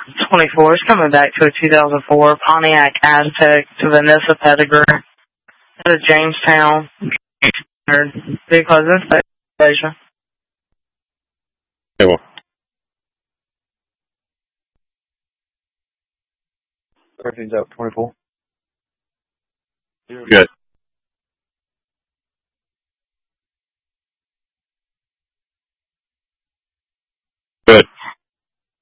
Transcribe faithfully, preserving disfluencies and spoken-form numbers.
twenty-four is coming back to a two thousand four Pontiac Aztec to Vanessa Pettigrew out of Jamestown because it's Asia. Yeah, well. thirteen's out twenty-four. Good. Good.